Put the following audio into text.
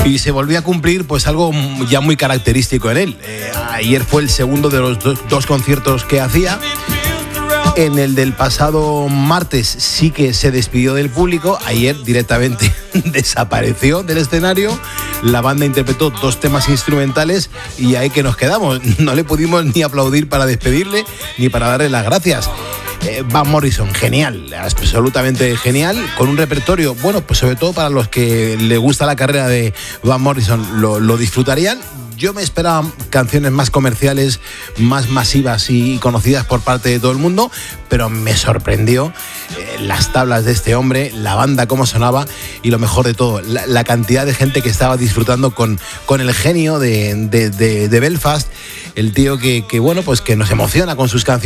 Y se volvió a cumplir pues algo ya muy característico en él. Ayer fue el segundo de los dos conciertos que hacía. En el del pasado martes sí que se despidió del público. Ayer directamente desapareció del escenario. La banda interpretó 2 temas instrumentales y ahí que nos quedamos. No le pudimos ni aplaudir para despedirle ni para darle las gracias. Van Morrison, genial, absolutamente genial, con un repertorio, bueno, pues sobre todo para los que le gusta la carrera de Van Morrison lo disfrutarían. Yo me esperaba canciones más comerciales, más masivas y conocidas por parte de todo el mundo, pero me sorprendió las tablas de este hombre, la banda, cómo sonaba y lo mejor de todo, la cantidad de gente que estaba disfrutando con el genio de Belfast, el tío que bueno, pues que nos emociona con sus canciones.